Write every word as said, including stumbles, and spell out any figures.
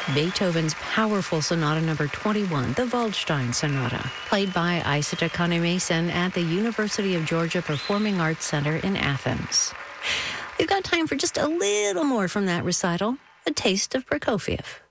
Beethoven's powerful Sonata Number twenty-one, the Waldstein Sonata, played by Isata Kane-Mason at the University of Georgia Performing Arts Center in Athens. We've got time for just a little more from that recital, a taste of Prokofiev.